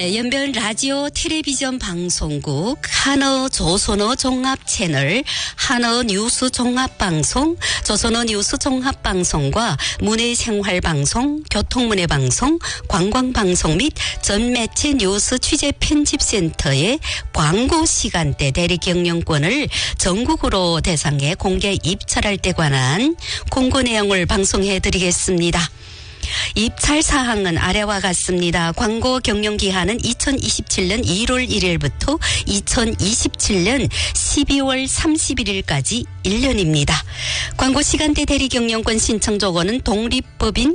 연변 라디오 텔레비전 방송국 한어 조선어 종합 채널 한어 뉴스 종합 방송, 조선어 뉴스 종합 방송과 문해생활 방송, 교통문해 방송, 관광 방송 및 전매체 뉴스 취재 편집센터의 광고 시간대 대리 경영권을 전국으로 대상해 공개 입찰할 때 관한 공고 내용을 방송해 드리겠습니다. 입찰 사항은 아래와 같습니다. 광고 경영 기한은 2027년 1월 1일부터 2027년 12월 31일까지 1년입니다. 광고 시간대 대리 경영권 신청 조건은 독립법인